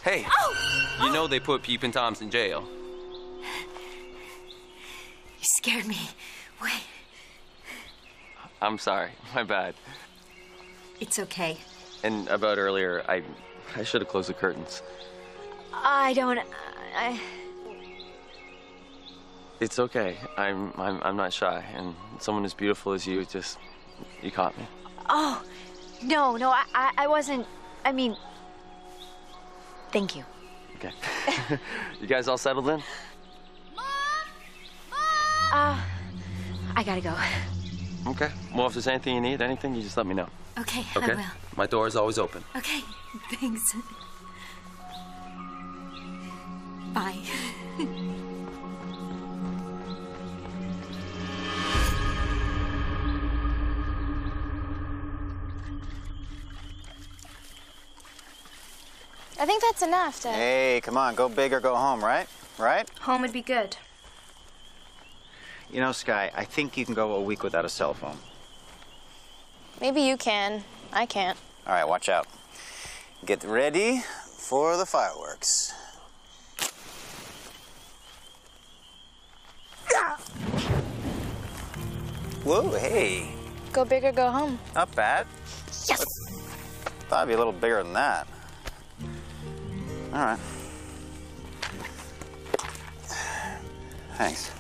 Hey, you know they put Peepin' Toms in jail. You scared me. Wait. I'm sorry, my bad. It's okay. And about earlier, I should have closed the curtains. It's okay. I'm not shy, and someone as beautiful as you, you caught me. Oh, no, I wasn't. I mean, thank you. Okay. You guys all settled in? I gotta go. Okay. Well, if there's anything you need, you just let me know. Okay, Okay? I will. My door is always open. Okay, thanks. Bye. I think that's enough, Dad. Hey, come on, go big or go home, right? Right? Home would be good. You know, Sky, I think you can go a week without a cell phone. Maybe you can. I can't. All right, watch out. Get ready for the fireworks. Whoa, hey. Go big or go home. Not bad. Yes! Thought it'd be a little bigger than that. All right. Thanks.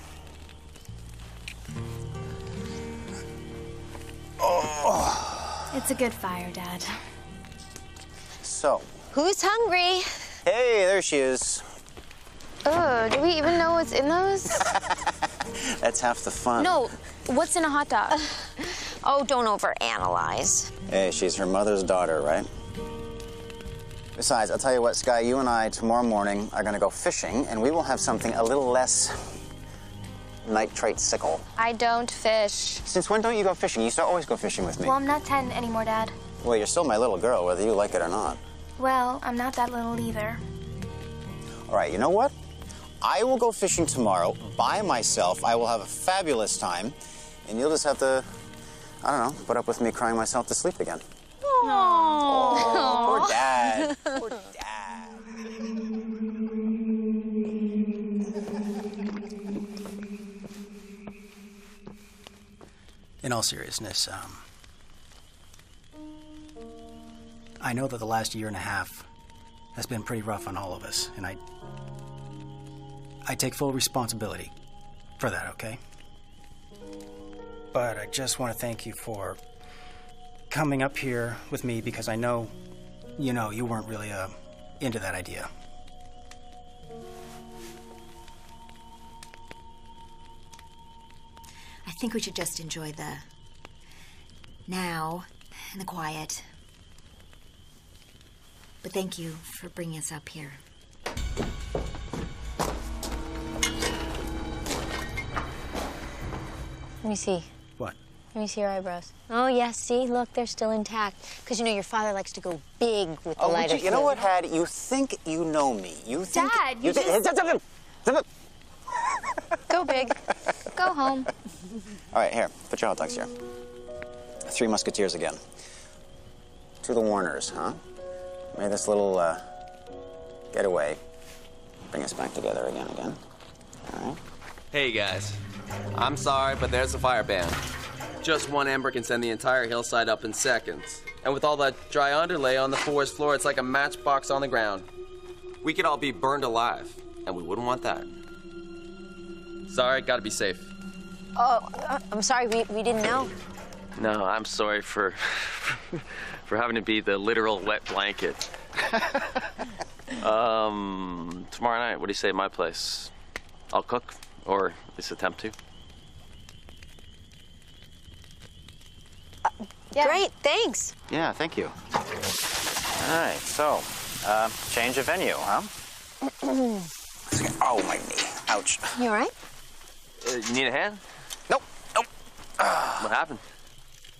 Oh. It's a good fire, Dad. So. Who's hungry? Hey, there she is. Ugh, do we even know what's in those? That's half the fun. No, what's in a hot dog? Oh, don't overanalyze. Hey, she's her mother's daughter, right? Besides, I'll tell you what, Sky, you and I tomorrow morning are gonna go fishing, and we will have something a little less nitrate-sickle. I don't fish. Since when don't you go fishing? You used to always go fishing with me. Well, I'm not 10 anymore, Dad. Well, you're still my little girl, whether you like it or not. Well, I'm not that little either. All right, you know what? I will go fishing tomorrow by myself. I will have a fabulous time, and you'll just have to, I don't know, put up with me crying myself to sleep again. Aww. Oh, poor Dad. Poor Dad. In all seriousness, I know that the last year and a half has been pretty rough on all of us, and I take full responsibility for that, okay? But I just want to thank you for coming up here with me, because I know, you weren't really into that idea. I think we should just enjoy the now and the quiet. But thank you for bringing us up here. Let me see. What? Let me see your eyebrows. Oh, yes, see? Look, they're still intact. Because, your father likes to go big with the lighter you know what, Hattie? You think you know me. You think... Dad, you Go big. Go home. All right, here. Put your hot dogs here. Three Musketeers again. To the Warners, huh? May this little getaway bring us back together again. All right? Hey, guys. I'm sorry, but there's a fire ban. Just one ember can send the entire hillside up in seconds. And with all that dry underlay on the forest floor, it's like a matchbox on the ground. We could all be burned alive, and we wouldn't want that. Sorry, gotta be safe. Oh, I'm sorry, we didn't know. No, I'm sorry for having to be the literal wet blanket. Tomorrow night, what do you say at my place? I'll cook, or at least attempt to. Yeah. Great, thanks. Yeah, thank you. All right, so, change of venue, huh? Oh, my knee. Ouch. You all right? You need a hand? Nope. What happened?